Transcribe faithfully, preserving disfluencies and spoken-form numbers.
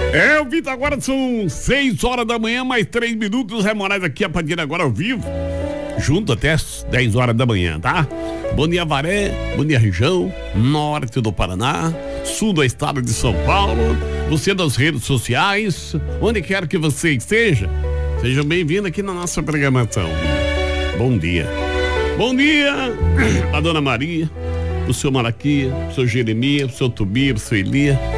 É, o Vitor, agora são seis horas da manhã, mais três minutos, Zé Moraes aqui a partir de agora ao vivo, junto até as dez horas da manhã, tá? Bom dia, Varé, bom dia, região, norte do Paraná, sul do estado de São Paulo, você das redes sociais, onde quer que você esteja, sejam bem-vindos aqui na nossa programação. Bom dia. Bom dia, a dona Maria, o seu Malaquia, o seu Jeremias, o seu Tobias, o seu Elia.